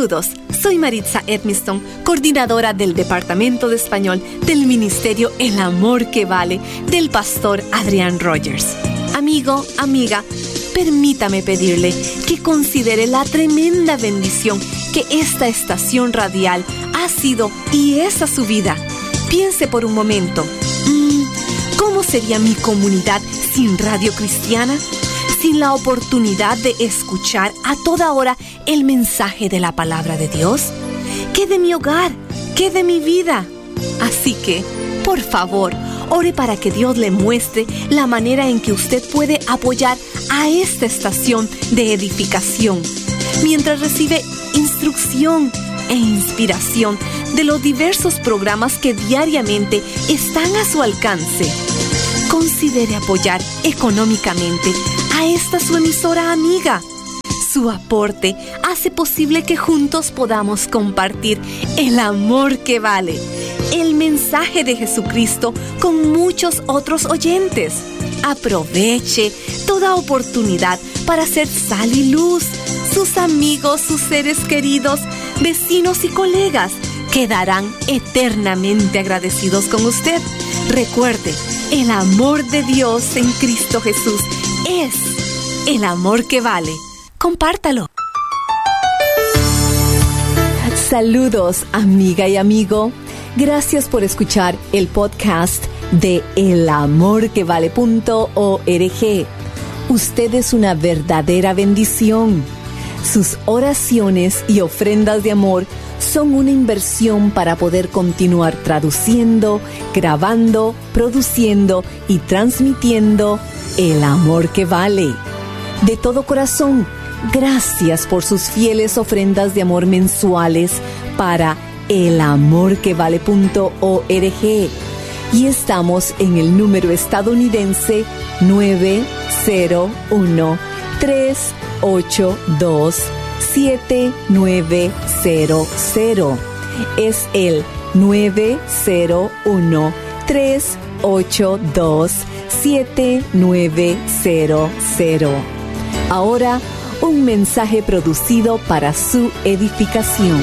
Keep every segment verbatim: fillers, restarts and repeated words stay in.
Saludos, soy Maritza Edmiston, coordinadora del Departamento de Español del Ministerio El Amor que Vale del pastor Adrián Rogers. Amigo, amiga, permítame pedirle que considere la tremenda bendición que esta estación radial ha sido y es a su vida. Piense por un momento, ¿cómo sería mi comunidad sin Radio Cristiana? Sin la oportunidad de escuchar a toda hora el mensaje de la palabra de Dios. ¿Qué de mi hogar? ¿Qué de mi vida? Así que, por favor, ore para que Dios le muestre la manera en que usted puede apoyar a esta estación de edificación, mientras recibe instrucción e inspiración de los diversos programas que diariamente están a su alcance. Considere apoyar económicamente a esta su emisora amiga. Su aporte hace posible que juntos podamos compartir el amor que vale, el mensaje de Jesucristo con muchos otros oyentes. Aproveche toda oportunidad para ser sal y luz. Sus amigos, sus seres queridos, vecinos y colegas quedarán eternamente agradecidos con usted. Recuerde, el amor de Dios en Cristo Jesús es el amor que vale. Compártalo. Saludos, amiga y amigo. Gracias por escuchar el podcast de el amor que vale punto org. Usted es una verdadera bendición. Sus oraciones y ofrendas de amor son una inversión para poder continuar traduciendo, grabando, produciendo y transmitiendo el amor que vale. De todo corazón, gracias por sus fieles ofrendas de amor mensuales para el amor que vale punto org. Y estamos en el número estadounidense nueve cero uno, tres ocho dos, siete nueve cero cero. Es el nueve cero uno, tres ocho dos, siete nueve cero cero. Ahora, un mensaje producido para su edificación.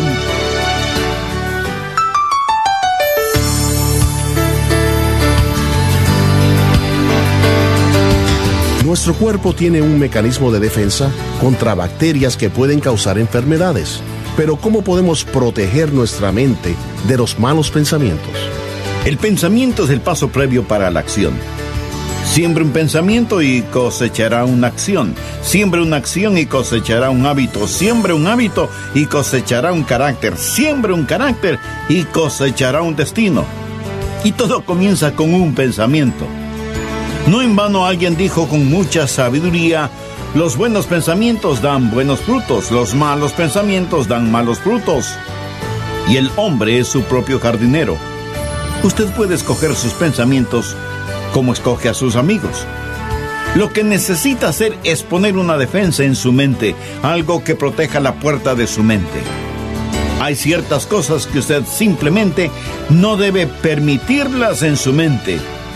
Nuestro cuerpo tiene un mecanismo de defensa contra bacterias que pueden causar enfermedades. Pero ¿cómo podemos proteger nuestra mente de los malos pensamientos? El pensamiento es el paso previo para la acción. Siembra un pensamiento y cosechará una acción. Siembra una acción y cosechará un hábito. Siembra un hábito y cosechará un carácter. Siembra un carácter y cosechará un destino. Y todo comienza con un pensamiento. No en vano alguien dijo con mucha sabiduría: los buenos pensamientos dan buenos frutos, los malos pensamientos dan malos frutos. Y el hombre es su propio jardinero. Usted puede escoger sus pensamientos como escoge a sus amigos. Lo que necesita hacer es poner una defensa en su mente, algo que proteja la puerta de su mente. Hay ciertas cosas que usted simplemente no debe permitirlas en su mente.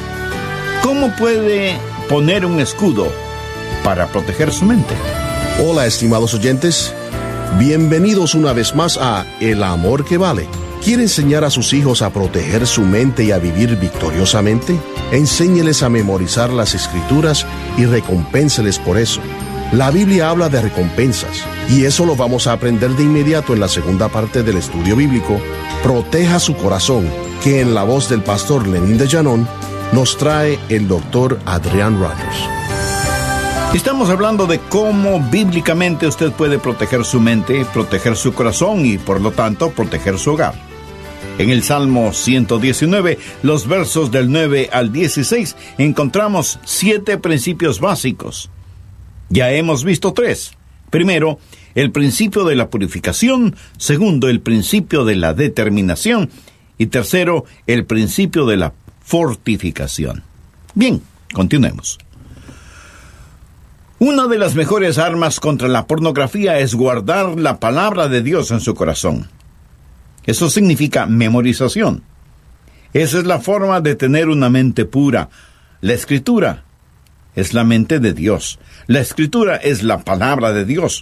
¿Cómo puede poner un escudo para proteger su mente? Hola, estimados oyentes. Bienvenidos una vez más a El Amor que Vale. ¿Quiere enseñar a sus hijos a proteger su mente y a vivir victoriosamente? Enséñeles a memorizar las Escrituras y recompénseles por eso. La Biblia habla de recompensas, y eso lo vamos a aprender de inmediato en la segunda parte del estudio bíblico, Proteja su corazón, que en la voz del pastor Lenín de Llanón nos trae el doctor Adrián Rogers. Estamos hablando de cómo bíblicamente usted puede proteger su mente, proteger su corazón y, por lo tanto, proteger su hogar. En el Salmo ciento diecinueve, los versos del nueve al dieciséis, encontramos siete principios básicos. Ya hemos visto tres. Primero, el principio de la purificación. Segundo, el principio de la determinación. Y tercero, el principio de la fortificación. Bien, continuemos. Una de las mejores armas contra la pornografía es guardar la palabra de Dios en su corazón. Eso significa memorización. Esa es la forma de tener una mente pura. La Escritura es la mente de Dios. La Escritura es la palabra de Dios.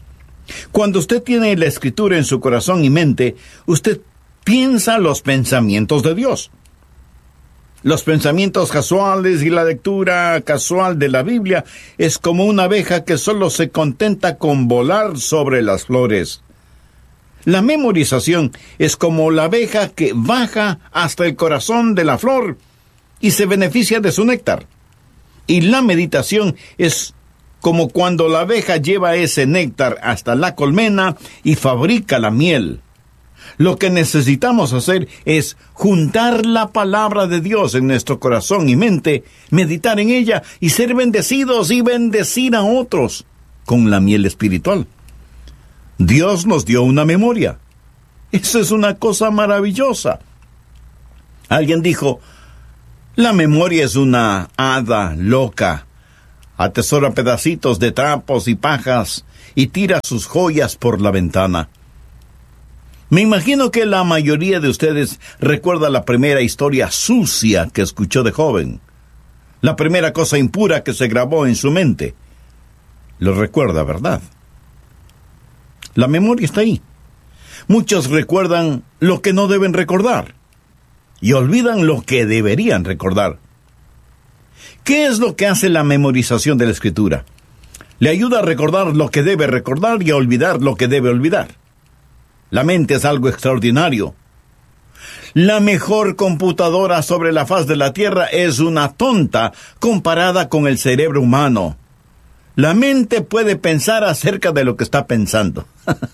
Cuando usted tiene la Escritura en su corazón y mente, usted piensa los pensamientos de Dios. Los pensamientos casuales y la lectura casual de la Biblia es como una abeja que solo se contenta con volar sobre las flores. La memorización es como la abeja que baja hasta el corazón de la flor y se beneficia de su néctar. Y la meditación es como cuando la abeja lleva ese néctar hasta la colmena y fabrica la miel. Lo que necesitamos hacer es juntar la palabra de Dios en nuestro corazón y mente, meditar en ella y ser bendecidos y bendecir a otros con la miel espiritual. Dios nos dio una memoria. Eso es una cosa maravillosa. Alguien dijo, la memoria es una hada loca. Atesora pedacitos de trapos y pajas y tira sus joyas por la ventana. Me imagino que la mayoría de ustedes recuerda la primera historia sucia que escuchó de joven. La primera cosa impura que se grabó en su mente. Lo recuerda, ¿verdad? La memoria está ahí. Muchos recuerdan lo que no deben recordar y olvidan lo que deberían recordar. ¿Qué es lo que hace la memorización de la Escritura? Le ayuda a recordar lo que debe recordar y a olvidar lo que debe olvidar. La mente es algo extraordinario. La mejor computadora sobre la faz de la Tierra es una tonta comparada con el cerebro humano. La mente puede pensar acerca de lo que está pensando.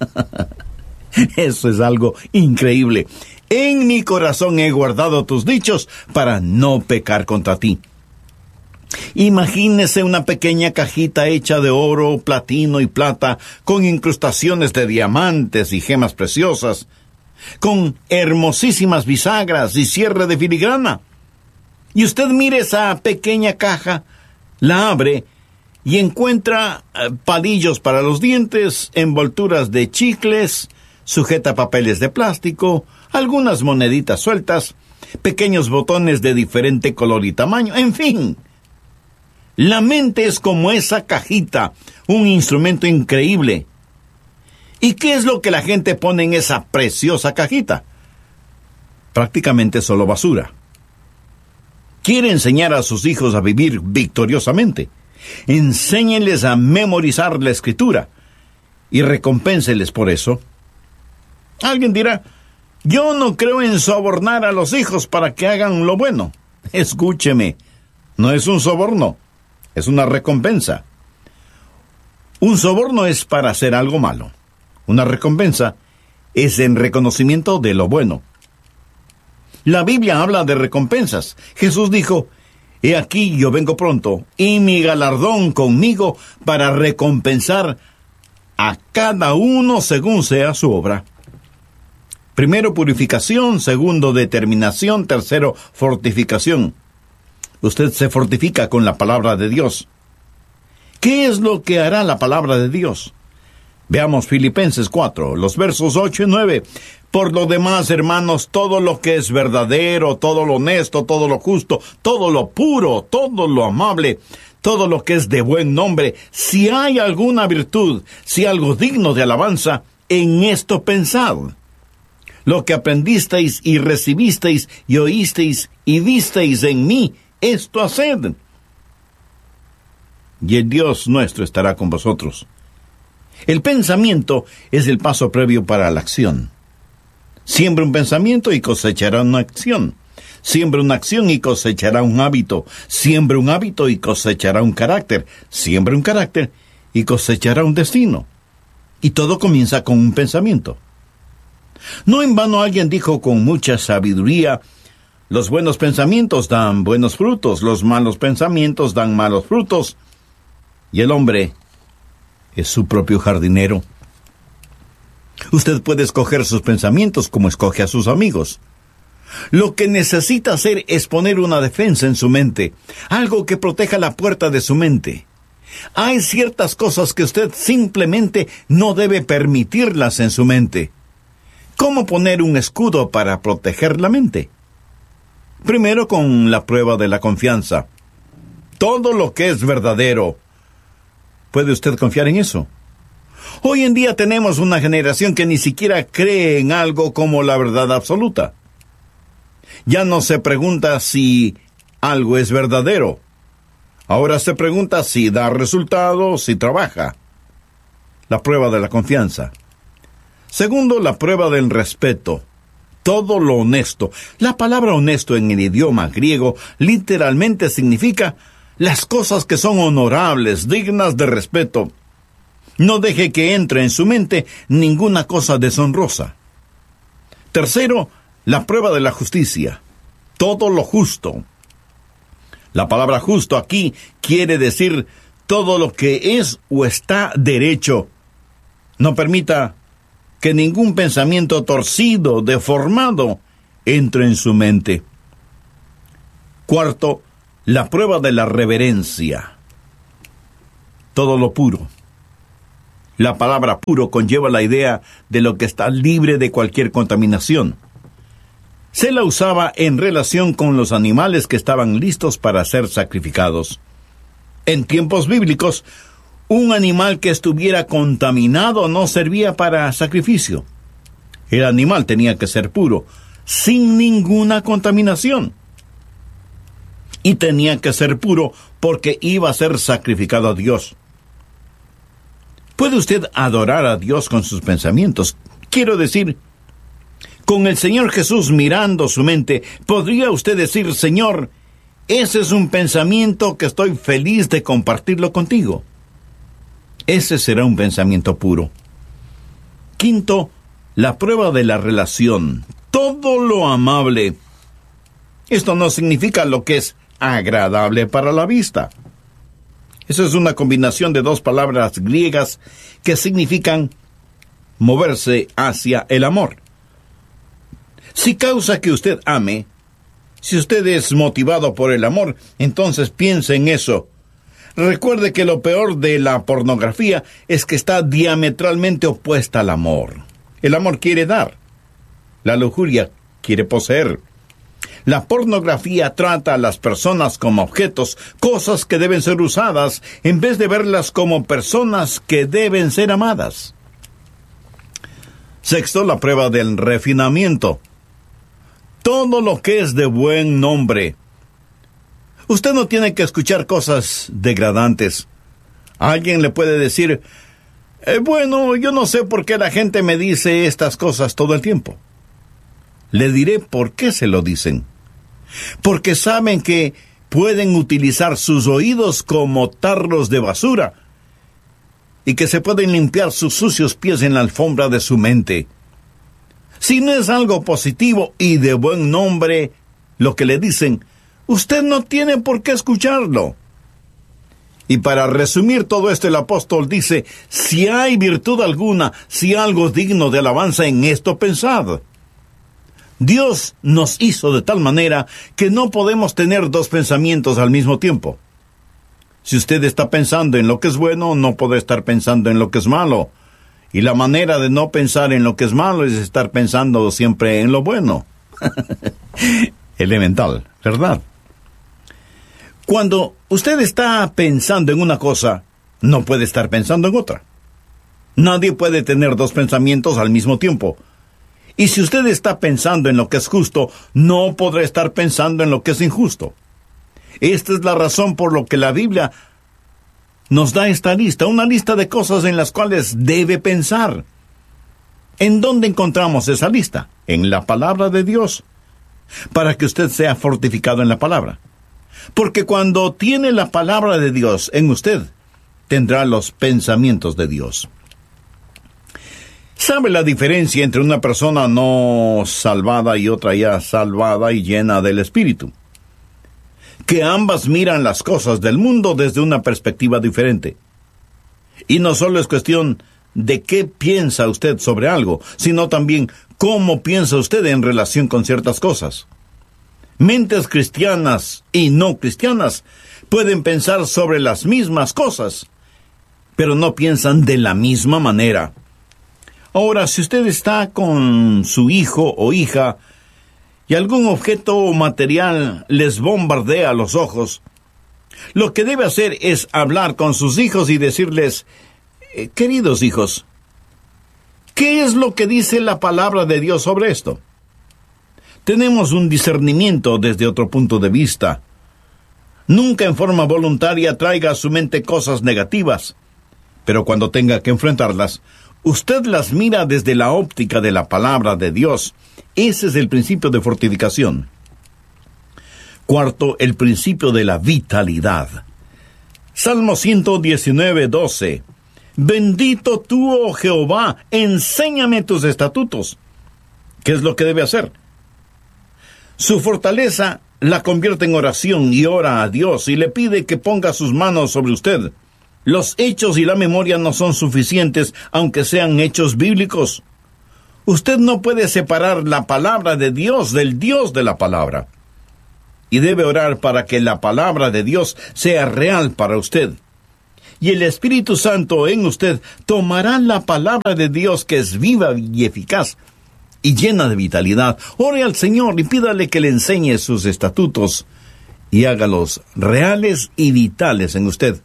Eso es algo increíble. En mi corazón he guardado tus dichos para no pecar contra ti. Imagínese una pequeña cajita hecha de oro, platino y plata, con incrustaciones de diamantes y gemas preciosas, con hermosísimas bisagras y cierre de filigrana. Y usted mire esa pequeña caja, la abre y encuentra eh, palillos para los dientes, envolturas de chicles, sujetapapeles de plástico, algunas moneditas sueltas, pequeños botones de diferente color y tamaño, en fin. La mente es como esa cajita, un instrumento increíble. ¿Y qué es lo que la gente pone en esa preciosa cajita? Prácticamente solo basura. ¿Quiere enseñar a sus hijos a vivir victoriosamente? Enséñenles a memorizar la Escritura y recompénseles por eso. Alguien dirá, yo no creo en sobornar a los hijos para que hagan lo bueno. Escúcheme, no es un soborno. Es una recompensa. Un soborno es para hacer algo malo. Una recompensa es en reconocimiento de lo bueno. La Biblia habla de recompensas. Jesús dijo, he aquí yo vengo pronto, y mi galardón conmigo para recompensar a cada uno según sea su obra. Primero, purificación. Segundo, determinación. Tercero, fortificación. Usted se fortifica con la palabra de Dios. ¿Qué es lo que hará la palabra de Dios? Veamos Filipenses cuatro, los versos ocho y nueve. Por lo demás, hermanos, todo lo que es verdadero, todo lo honesto, todo lo justo, todo lo puro, todo lo amable, todo lo que es de buen nombre, si hay alguna virtud, si algo digno de alabanza, en esto pensad. Lo que aprendisteis y recibisteis y oísteis y visteis en mí, esto haced. Y el Dios nuestro estará con vosotros. El pensamiento es el paso previo para la acción. Siembra un pensamiento y cosechará una acción. Siembra una acción y cosechará un hábito. Siembra un hábito y cosechará un carácter. Siembra un carácter y cosechará un destino. Y todo comienza con un pensamiento. No en vano alguien dijo con mucha sabiduría, los buenos pensamientos dan buenos frutos, los malos pensamientos dan malos frutos, y el hombre es su propio jardinero. Usted puede escoger sus pensamientos como escoge a sus amigos. Lo que necesita hacer es poner una defensa en su mente, algo que proteja la puerta de su mente. Hay ciertas cosas que usted simplemente no debe permitirlas en su mente. ¿Cómo poner un escudo para proteger la mente? Primero, con la prueba de la confianza. Todo lo que es verdadero, ¿puede usted confiar en eso? Hoy en día tenemos una generación que ni siquiera cree en algo como la verdad absoluta. Ya no se pregunta si algo es verdadero. Ahora se pregunta si da resultados, si trabaja. La prueba de la confianza. Segundo, la prueba del respeto. Todo lo honesto. La palabra honesto en el idioma griego literalmente significa las cosas que son honorables, dignas de respeto. No deje que entre en su mente ninguna cosa deshonrosa. Tercero, la prueba de la justicia. Todo lo justo. La palabra justo aquí quiere decir todo lo que es o está derecho. No permita que ningún pensamiento torcido, deformado, entre en su mente. Cuarto, la prueba de la reverencia. Todo lo puro. La palabra puro conlleva la idea de lo que está libre de cualquier contaminación. Se la usaba en relación con los animales que estaban listos para ser sacrificados. En tiempos bíblicos, un animal que estuviera contaminado no servía para sacrificio. El animal tenía que ser puro, sin ninguna contaminación. Y tenía que ser puro porque iba a ser sacrificado a Dios. ¿Puede usted adorar a Dios con sus pensamientos? Quiero decir, con el Señor Jesús mirando su mente, ¿podría usted decir, Señor, ese es un pensamiento que estoy feliz de compartirlo contigo? Ese será un pensamiento puro. Quinto, la prueba de la relación. Todo lo amable. Esto no significa lo que es agradable para la vista. Eso es una combinación de dos palabras griegas que significan moverse hacia el amor. Si causa que usted ame, si usted es motivado por el amor, entonces piense en eso. Recuerde que lo peor de la pornografía es que está diametralmente opuesta al amor. El amor quiere dar. La lujuria quiere poseer. La pornografía trata a las personas como objetos, cosas que deben ser usadas, en vez de verlas como personas que deben ser amadas. Sexto, la prueba del refinamiento. Todo lo que es de buen nombre. Usted no tiene que escuchar cosas degradantes. Alguien le puede decir, eh, bueno, yo no sé por qué la gente me dice estas cosas todo el tiempo. Le diré por qué se lo dicen. Porque saben que pueden utilizar sus oídos como tarros de basura y que se pueden limpiar sus sucios pies en la alfombra de su mente. Si no es algo positivo y de buen nombre lo que le dicen, usted no tiene por qué escucharlo. Y para resumir todo esto, el apóstol dice, si hay virtud alguna, si algo digno de alabanza, en esto pensad. Dios nos hizo de tal manera que no podemos tener dos pensamientos al mismo tiempo. Si usted está pensando en lo que es bueno, no puede estar pensando en lo que es malo. Y la manera de no pensar en lo que es malo es estar pensando siempre en lo bueno. Elemental, ¿verdad? Cuando usted está pensando en una cosa, no puede estar pensando en otra. Nadie puede tener dos pensamientos al mismo tiempo. Y si usted está pensando en lo que es justo, no podrá estar pensando en lo que es injusto. Esta es la razón por la que la Biblia nos da esta lista, una lista de cosas en las cuales debe pensar. ¿En dónde encontramos esa lista? En la palabra de Dios, para que usted sea fortificado en la palabra. Porque cuando tiene la palabra de Dios en usted, tendrá los pensamientos de Dios. ¿Sabe la diferencia entre una persona no salvada y otra ya salvada y llena del Espíritu? Que ambas miran las cosas del mundo desde una perspectiva diferente. Y no solo es cuestión de qué piensa usted sobre algo, sino también cómo piensa usted en relación con ciertas cosas. Mentes cristianas y no cristianas pueden pensar sobre las mismas cosas, pero no piensan de la misma manera. Ahora, si usted está con su hijo o hija y algún objeto o material les bombardea los ojos, lo que debe hacer es hablar con sus hijos y decirles, queridos hijos, ¿Qué es lo que dice la palabra de Dios sobre esto? Tenemos un discernimiento desde otro punto de vista. Nunca en forma voluntaria traiga a su mente cosas negativas, pero cuando tenga que enfrentarlas, usted las mira desde la óptica de la palabra de Dios. Ese es el principio de fortificación. Cuarto, el principio de la vitalidad. Salmo ciento diecinueve, doce. Bendito tú, oh Jehová, enséñame tus estatutos. ¿Qué es lo que debe hacer? Su fortaleza la convierte en oración y ora a Dios y le pide que ponga sus manos sobre usted. Los hechos y la memoria no son suficientes, aunque sean hechos bíblicos. Usted no puede separar la palabra de Dios del Dios de la palabra. Y debe orar para que la palabra de Dios sea real para usted. Y el Espíritu Santo en usted tomará la palabra de Dios, que es viva y eficaz y llena de vitalidad. Ore al Señor y pídale que le enseñe sus estatutos y hágalos reales y vitales en usted.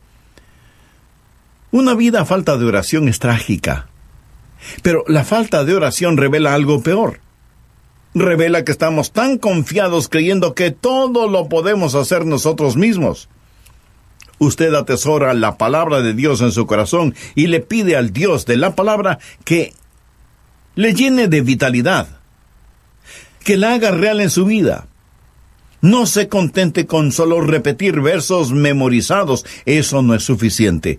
Una vida a falta de oración es trágica, pero la falta de oración revela algo peor. Revela que estamos tan confiados creyendo que todo lo podemos hacer nosotros mismos. Usted atesora la palabra de Dios en su corazón y le pide al Dios de la palabra que le llene de vitalidad, que la haga real en su vida. No se contente con solo repetir versos memorizados, eso no es suficiente.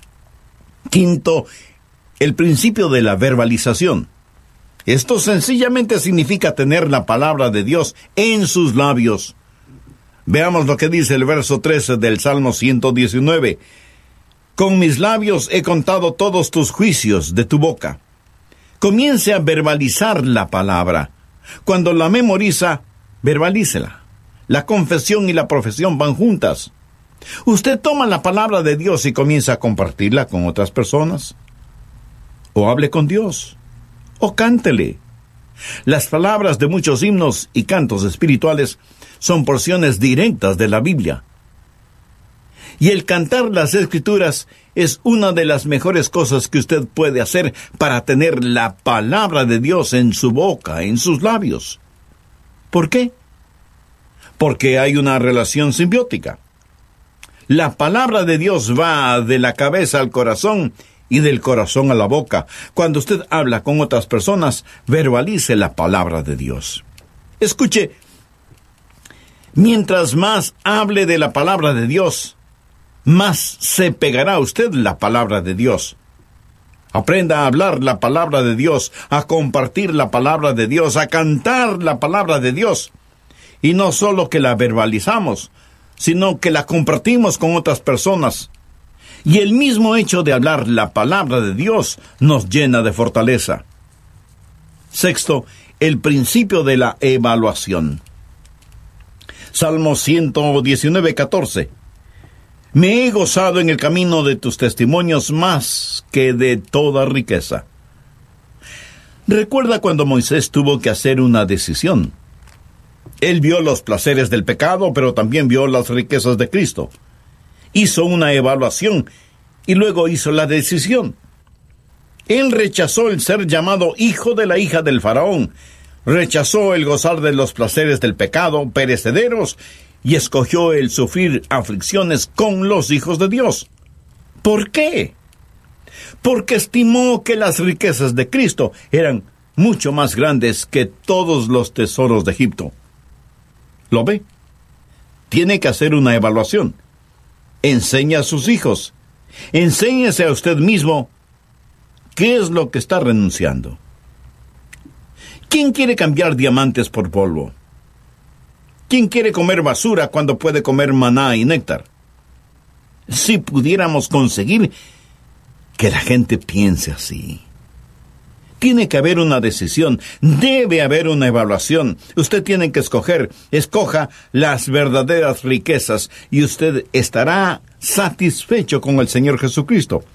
Quinto, el principio de la verbalización. Esto sencillamente significa tener la palabra de Dios en sus labios. Veamos lo que dice el verso trece del Salmo ciento diecinueve. Con mis labios he contado todos tus juicios de tu boca. Comience a verbalizar la palabra. Cuando la memoriza, verbalícela. La confesión y la profesión van juntas. Usted toma la palabra de Dios y comienza a compartirla con otras personas. O hable con Dios. O cántele. Las palabras de muchos himnos y cantos espirituales son porciones directas de la Biblia. Y el cantar las Escrituras es una de las mejores cosas que usted puede hacer para tener la palabra de Dios en su boca, en sus labios. ¿Por qué? Porque hay una relación simbiótica. La palabra de Dios va de la cabeza al corazón y del corazón a la boca. Cuando usted habla con otras personas, verbalice la palabra de Dios. Escuche, mientras más hable de la palabra de Dios, más se pegará a usted la palabra de Dios. Aprenda a hablar la palabra de Dios, a compartir la palabra de Dios, a cantar la palabra de Dios. Y no solo que la verbalizamos, sino que la compartimos con otras personas. Y el mismo hecho de hablar la palabra de Dios nos llena de fortaleza. Sexto, el principio de la evaluación. Salmo ciento diecinueve, catorce. Me he gozado en el camino de tus testimonios más que de toda riqueza. Recuerda cuando Moisés tuvo que hacer una decisión. Él vio los placeres del pecado, pero también vio las riquezas de Cristo. Hizo una evaluación y luego hizo la decisión. Él rechazó el ser llamado hijo de la hija del faraón, rechazó el gozar de los placeres del pecado perecederos y escogió el sufrir aflicciones con los hijos de Dios. ¿Por qué? Porque estimó que las riquezas de Cristo eran mucho más grandes que todos los tesoros de Egipto. ¿Lo ve? Tiene que hacer una evaluación. Enseña a sus hijos. Enséñese a usted mismo qué es lo que está renunciando. ¿Quién quiere cambiar diamantes por polvo? ¿Quién quiere comer basura cuando puede comer maná y néctar? Si pudiéramos conseguir que la gente piense así. Tiene que haber una decisión, debe haber una evaluación. Usted tiene que escoger, escoja las verdaderas riquezas y usted estará satisfecho con el Señor Jesucristo.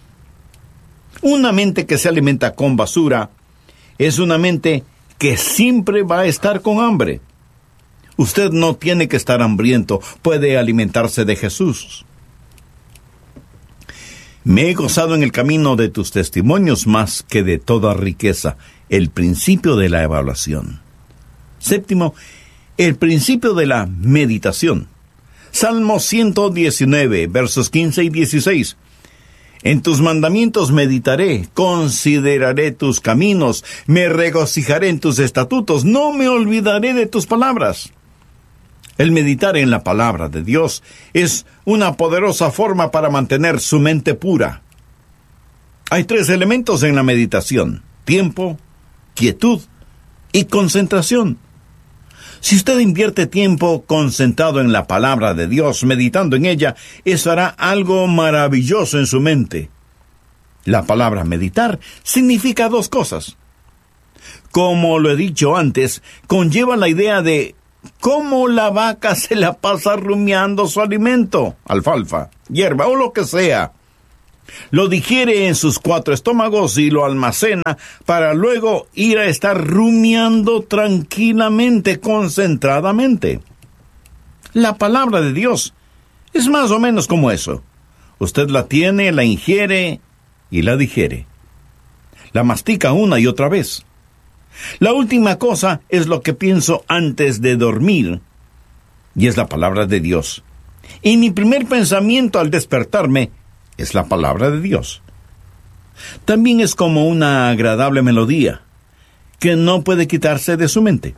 Una mente que se alimenta con basura es una mente que siempre va a estar con hambre. Usted no tiene que estar hambriento, puede alimentarse de Jesús. Me he gozado en el camino de tus testimonios más que de toda riqueza, el principio de la evaluación. Séptimo, el principio de la meditación. Salmo ciento diecinueve, versos quince y dieciséis. En tus mandamientos meditaré, consideraré tus caminos, me regocijaré en tus estatutos, no me olvidaré de tus palabras. El meditar en la palabra de Dios es una poderosa forma para mantener su mente pura. Hay tres elementos en la meditación: tiempo, quietud y concentración. Si usted invierte tiempo concentrado en la palabra de Dios, meditando en ella, eso hará algo maravilloso en su mente. La palabra meditar significa dos cosas. Como lo he dicho antes, conlleva la idea de cómo la vaca se la pasa rumiando su alimento, alfalfa, hierba o lo que sea. Lo digiere en sus cuatro estómagos y lo almacena para luego ir a estar rumiando tranquilamente, concentradamente. La palabra de Dios es más o menos como eso. Usted la tiene, la ingiere y la digiere. La mastica una y otra vez. La última cosa es lo que pienso antes de dormir, y es la palabra de Dios. Y mi primer pensamiento al despertarme es la palabra de Dios. También es como una agradable melodía que no puede quitarse de su mente.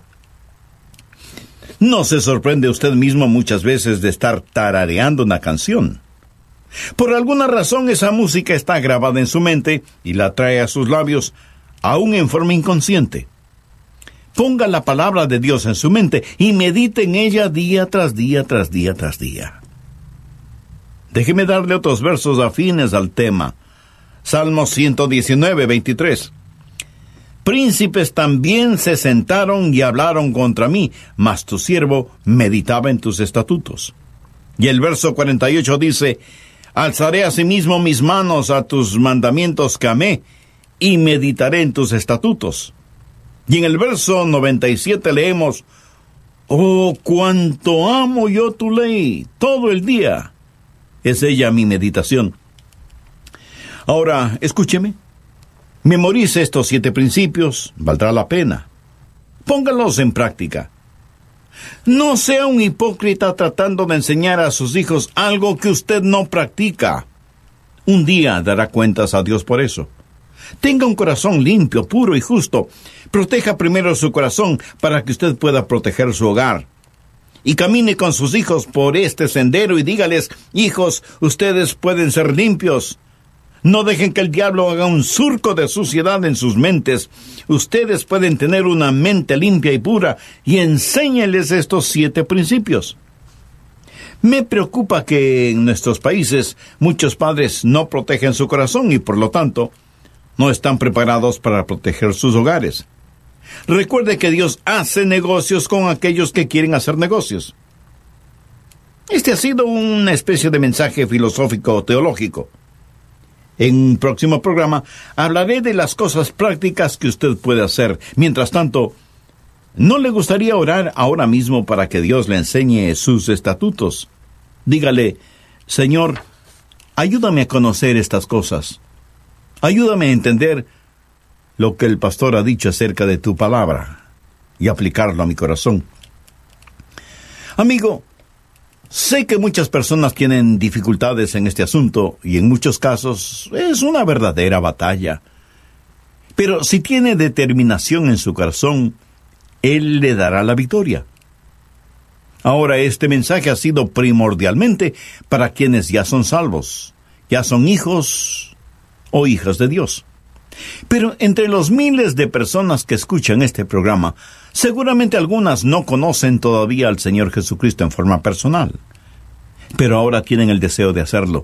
¿No se sorprende usted mismo muchas veces de estar tarareando una canción? Por alguna razón esa música está grabada en su mente y la trae a sus labios, aún en forma inconsciente. Ponga la palabra de Dios en su mente y medite en ella día tras día tras día tras día. Déjeme darle otros versos afines al tema. Salmo ciento diecinueve, veintitrés. Príncipes también se sentaron y hablaron contra mí, mas tu siervo meditaba en tus estatutos. Y el verso cuarenta y ocho dice: alzaré asimismo mis manos a tus mandamientos que amé, y meditaré en tus estatutos. Y en el verso noventa y siete leemos: oh, cuánto amo yo tu ley, todo el día es ella mi meditación. Ahora, escúcheme. Memorice estos siete principios, valdrá la pena. Póngalos en práctica. No sea un hipócrita tratando de enseñar a sus hijos algo que usted no practica. Un día dará cuentas a Dios por eso. Tenga un corazón limpio, puro y justo. Proteja primero su corazón para que usted pueda proteger su hogar. Y camine con sus hijos por este sendero y dígales: hijos, ustedes pueden ser limpios. No dejen que el diablo haga un surco de suciedad en sus mentes. Ustedes pueden tener una mente limpia y pura, y enséñeles estos siete principios. Me preocupa que en nuestros países muchos padres no protegen su corazón y por lo tanto no están preparados para proteger sus hogares. Recuerde que Dios hace negocios con aquellos que quieren hacer negocios. Este ha sido una especie de mensaje filosófico teológico. En un próximo programa hablaré de las cosas prácticas que usted puede hacer. Mientras tanto, ¿no le gustaría orar ahora mismo para que Dios le enseñe sus estatutos? Dígale: Señor, ayúdame a conocer estas cosas. Ayúdame a entender lo que el pastor ha dicho acerca de tu palabra y aplicarlo a mi corazón. Amigo, sé que muchas personas tienen dificultades en este asunto y en muchos casos es una verdadera batalla. Pero si tiene determinación en su corazón, Él le dará la victoria. Ahora, este mensaje ha sido primordialmente para quienes ya son salvos, ya son hijos o hijas de Dios. Pero entre los miles de personas que escuchan este programa, seguramente algunas no conocen todavía al Señor Jesucristo en forma personal, pero ahora tienen el deseo de hacerlo.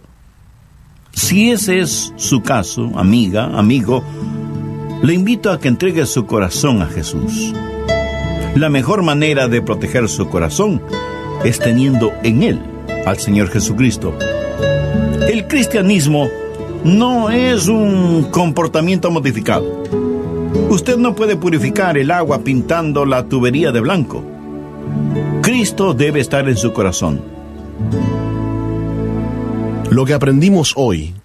Si ese es su caso, amiga, amigo, le invito a que entregue su corazón a Jesús. La mejor manera de proteger su corazón es teniendo en él al Señor Jesucristo. El cristianismo no es un comportamiento modificado. Usted no puede purificar el agua pintando la tubería de blanco. Cristo debe estar en su corazón. Lo que aprendimos hoy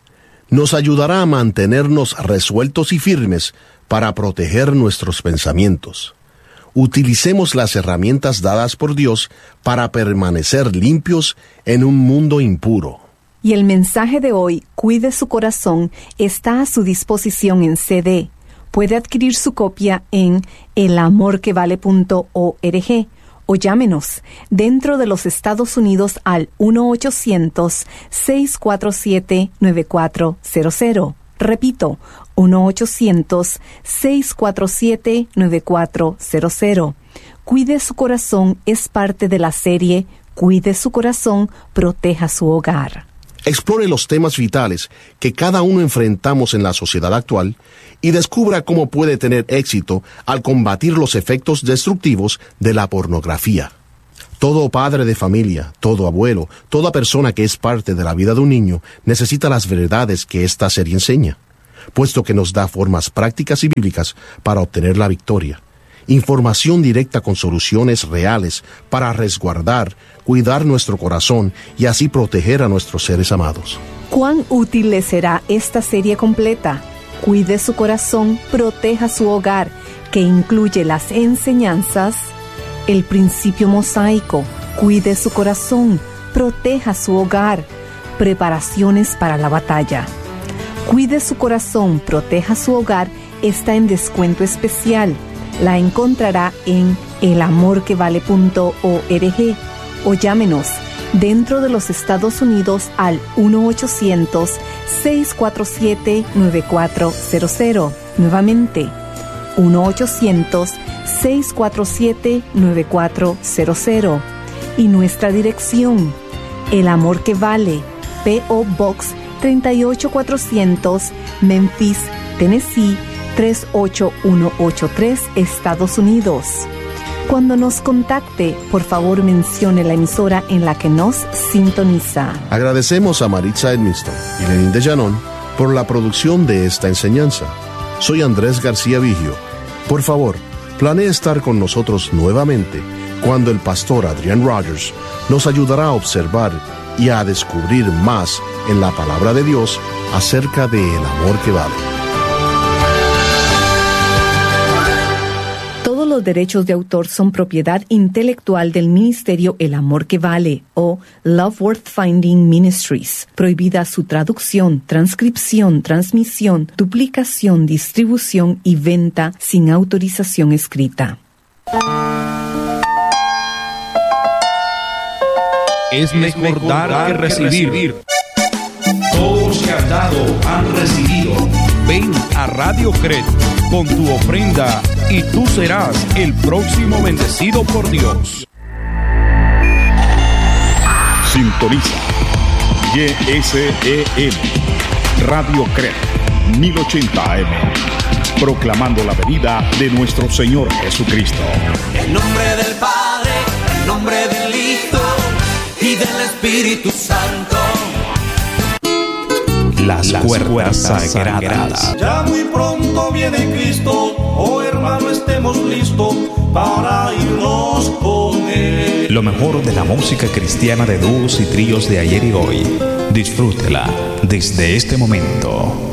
nos ayudará a mantenernos resueltos y firmes para proteger nuestros pensamientos. Utilicemos las herramientas dadas por Dios para permanecer limpios en un mundo impuro. Y el mensaje de hoy, Cuide su corazón, está a su disposición en C D. Puede adquirir su copia en el amor que vale punto org o llámenos dentro de los Estados Unidos al uno ochocientos, seis cuatro siete, nueve cuatro cero cero. Repito, uno ochocientos, seis cuatro siete, nueve cuatro cero cero. Cuide su corazón es parte de la serie Cuide su corazón, proteja su hogar. Explore los temas vitales que cada uno enfrentamos en la sociedad actual y descubra cómo puede tener éxito al combatir los efectos destructivos de la pornografía. Todo padre de familia, todo abuelo, toda persona que es parte de la vida de un niño necesita las verdades que esta serie enseña, puesto que nos da formas prácticas y bíblicas para obtener la victoria. Información directa con soluciones reales para resguardar, cuidar nuestro corazón y así proteger a nuestros seres amados. ¿Cuán útil le será esta serie completa? Cuide su corazón, proteja su hogar, que incluye las enseñanzas, el principio mosaico, cuide su corazón, proteja su hogar, preparaciones para la batalla. Cuide su corazón, proteja su hogar está en descuento especial. La encontrará en el amor que vale punto org o llámenos dentro de los Estados Unidos al uno ochocientos, seis cuatro siete, nueve cuatro cero cero. Nuevamente, uno ochocientos, seis cuatro siete, nueve cuatro cero cero. Y nuestra dirección, El Amor que Vale, P O Box treinta y ocho cuatrocientos, Memphis, Tennessee tres ocho uno ocho tres, Estados Unidos. Cuando nos contacte, por favor mencione la emisora en la que nos sintoniza. Agradecemos a Maritza Edmiston y Lenín de Llanón por la producción de esta enseñanza. Soy Andrés García Vigio. Por favor, planee estar con nosotros nuevamente cuando el pastor Adrian Rogers nos ayudará a observar y a descubrir más en la palabra de Dios acerca del amor que vale. Los derechos de autor son propiedad intelectual del Ministerio El Amor que Vale o Love Worth Finding Ministries. Prohibida su traducción, transcripción, transmisión, duplicación, distribución y venta sin autorización escrita. Es mejor dar que recibir. Todos que han dado han recibido. Ven a Radio Cret con tu ofrenda y tú serás el próximo bendecido por Dios. Sintoniza Y S E M Radio Cret mil ochenta A M, proclamando la venida de nuestro Señor Jesucristo. En nombre del Padre, en nombre del Hijo y del Espíritu Santo. Las, Las cuerdas sagradas. Ya muy pronto viene Cristo, oh hermano, estemos listos para irnos con Él. Lo mejor de la música cristiana de dúos y tríos de ayer y hoy. Disfrútela desde este momento.